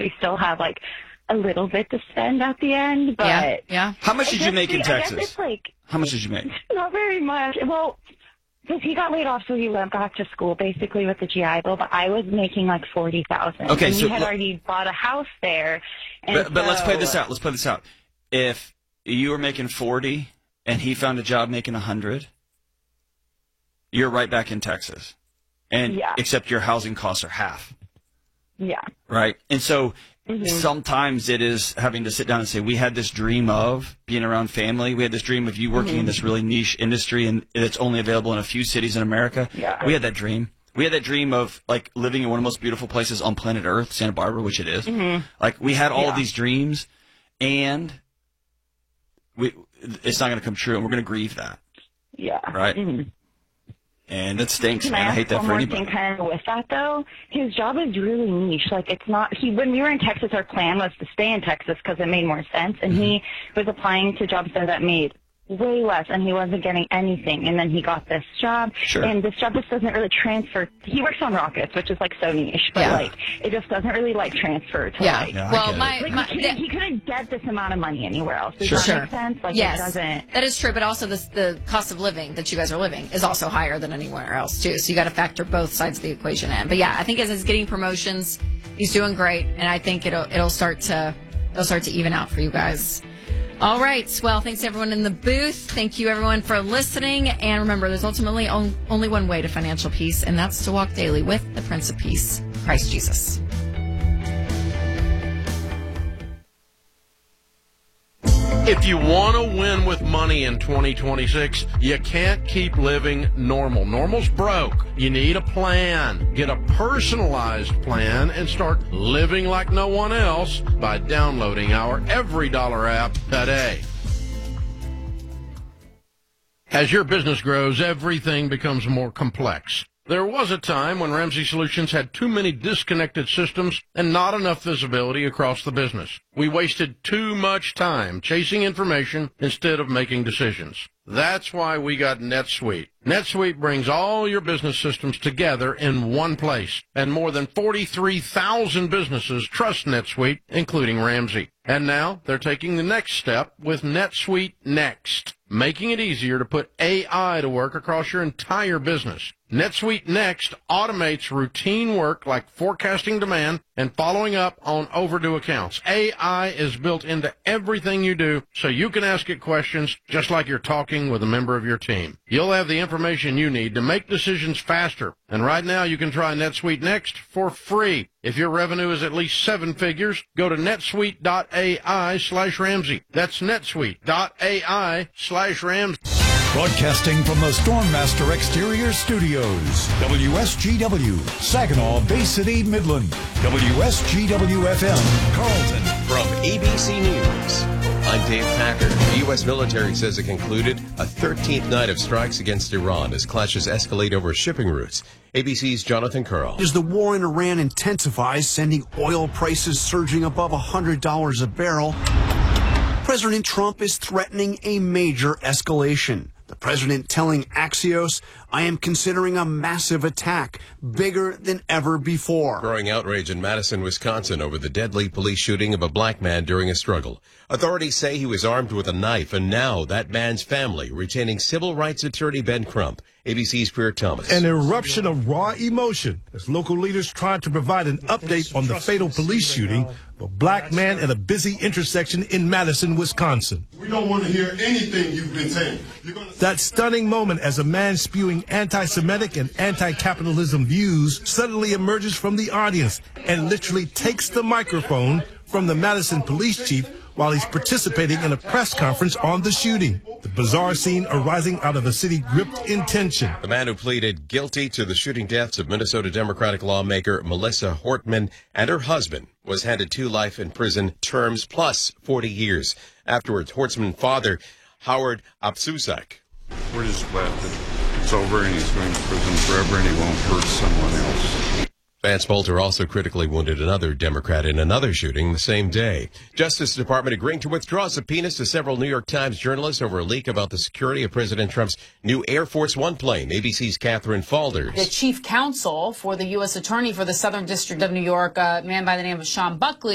we still have like a little bit to spend at the end. But yeah. How much did you make in Texas? I guess it's like, how much did you make? Not very much. Well, because he got laid off, so he went back to school basically with the GI Bill. But I was making like $40,000. Okay, and so he had already bought a house there. And but let's play this out. Let's play this out. If you were making 40 and he found a job making 100, you're right back in Texas, and except your housing costs are half. Yeah. Right, and so. Sometimes it is having to sit down and say, we had this dream of being around family. We had this dream of you working in this really niche industry, and it's only available in a few cities in America. Yeah. We had that dream. We had that dream of like living in one of the most beautiful places on planet Earth, Santa Barbara, which it is. Like we had all of these dreams, and it's not going to come true, and we're going to grieve that. Yeah. Right. And that stinks, man. I hate that for anybody. One more thing kind of with that, though. His job is really niche. Like, it's not... When we were in Texas, our plan was to stay in Texas because it made more sense. And he was applying to jobs there that made way less, and he wasn't getting anything. And then he got this job. Sure. And this job just doesn't really transfer. He works on rockets, which is, like, so niche. But, like, it just doesn't really, like, transfer to, like... Yeah, well, he couldn't get this amount of money anywhere else. Does that make sense? Like, yes, it doesn't... That is true, but also the cost of living that you guys are living is also higher than anywhere else, too. So you got to factor both sides of the equation in. But, yeah, I think as he's getting promotions, he's doing great, and I think it'll start to even out for you guys. All right. Well, thanks everyone in the booth. Thank you everyone for listening. And remember, there's ultimately only one way to financial peace, and that's to walk daily with the Prince of Peace, Christ Jesus. If you want to win with money in 2026, you can't keep living normal. Normal's broke. You need a plan. Get a personalized plan and start living like no one else by downloading our Every Dollar app today. As your business grows, everything becomes more complex. There was a time when Ramsey Solutions had too many disconnected systems and not enough visibility across the business. We wasted too much time chasing information instead of making decisions. That's why we got NetSuite. NetSuite brings all your business systems together in one place, and more than 43,000 businesses trust NetSuite, including Ramsey. And now they're taking the next step with NetSuite Next, making it easier to put AI to work across your entire business. NetSuite Next automates routine work like forecasting demand and following up on overdue accounts. AI is built into everything you do, so you can ask it questions just like you're talking with a member of your team. You'll have the information you need to make decisions faster. And right now you can try NetSuite Next for free. If your revenue is at least 7 figures, go to netsuite.ai/Ramsey. That's netsuite.ai/Ramsey. Broadcasting from the Stormmaster Exterior Studios. WSGW, Saginaw, Bay City, Midland. WSGW-FM, Carlton. From ABC News, I'm Dave Packer. The U.S. military says it concluded a 13th night of strikes against Iran as clashes escalate over shipping routes. ABC's Jonathan Curl. As the war in Iran intensifies, sending oil prices surging above $100 a barrel, President Trump is threatening a major escalation. The president telling Axios, I am considering a massive attack, bigger than ever before. Growing outrage in Madison, Wisconsin over the deadly police shooting of a black man during a struggle. Authorities say he was armed with a knife, and now that man's family retaining civil rights attorney Ben Crump. ABC's Pierre Thomas. An eruption of raw emotion as local leaders tried to provide an update on the fatal police shooting of a black man at a busy intersection in Madison, Wisconsin. We don't want to hear anything you've been saying. That stunning moment as a man spewing anti-Semitic and anti-capitalism views suddenly emerges from the audience and literally takes the microphone from the Madison police chief while he's participating in a press conference on the shooting. The bizarre scene arising out of a city gripped in tension. The man who pleaded guilty to the shooting deaths of Minnesota Democratic lawmaker Melissa Hortman and her husband was handed 2 life in prison terms plus 40 years. Afterwards, Hortman's father, Howard Absusak. We're just glad that it's over and he's going to prison forever and he won't hurt someone else. Vance Bolter also critically wounded another Democrat in another shooting the same day. Justice Department agreeing to withdraw subpoenas to several New York Times journalists over a leak about the security of President Trump's new Air Force One plane. ABC's Catherine Falders. The chief counsel for the U.S. attorney for the Southern District of New York, a man by the name of Sean Buckley,